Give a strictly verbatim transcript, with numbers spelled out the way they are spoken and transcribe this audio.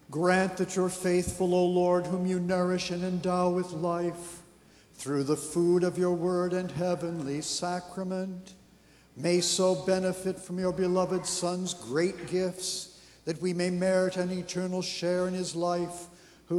Grant that your faithful, O Lord, whom you nourish and endow with life, through the food of your word and heavenly sacrament, may so benefit from your beloved Son's great gifts, that we may merit an eternal share in his life